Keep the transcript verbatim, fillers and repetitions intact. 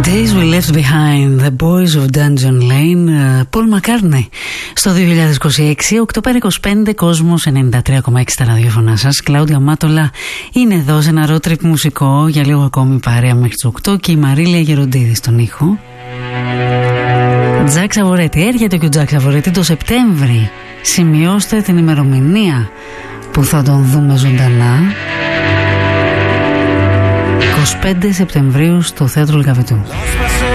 Days We Left Behind, The Boys of Dungeon Lane, Paul McCartney. Στο δύο χιλιάδες είκοσι έξι, οκτώ παρά είκοσι πέντε, Κόσμος ενενήντα τρία κόμμα έξι στα ραδιόφωνά σας. Κλάουδια Μάτολα είναι εδώ σε ένα road trip μουσικό για λίγο ακόμη παρέα μέχρι τις οκτώ και η Μαρίλια Γεροντίδη στον ήχο. Τζακ Σαβορέτη, έρχεται και ο Τζακ Σαβορέτη το Σεπτέμβρη. Σημειώστε την ημερομηνία που θα τον δούμε ζωντανά. είκοσι πέντε Σεπτεμβρίου στο Θέατρο Λυκαβητού.